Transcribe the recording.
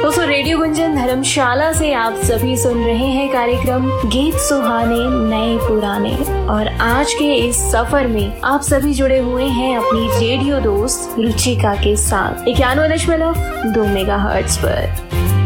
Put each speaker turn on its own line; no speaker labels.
दोस्तों, रेडियो गुंजन धर्मशाला से आप सभी सुन रहे हैं कार्यक्रम गीत सुहाने नए पुराने। और आज के इस सफर में आप सभी जुड़े हुए हैं अपनी रेडियो दोस्त रुचिका के साथ 91.2 मेगाहर्ट्ज पर।